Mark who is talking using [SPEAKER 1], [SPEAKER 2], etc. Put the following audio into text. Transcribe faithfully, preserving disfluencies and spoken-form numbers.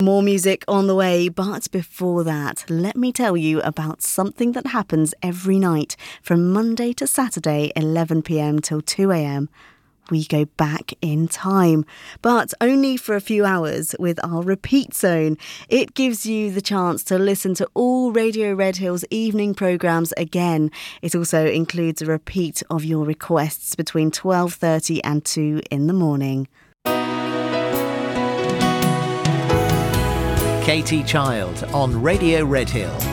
[SPEAKER 1] More music on the way, but before that, let me tell you about something that happens every night from Monday to Saturday, eleven p.m. till two a.m. We go back in time, but only for a few hours with our Repeat Zone. It gives you the chance to listen to all Radio Red Hills evening programmes again. It also includes a repeat of your requests between twelve thirty and two in the morning.
[SPEAKER 2] Katie Child on Radio Red Hill.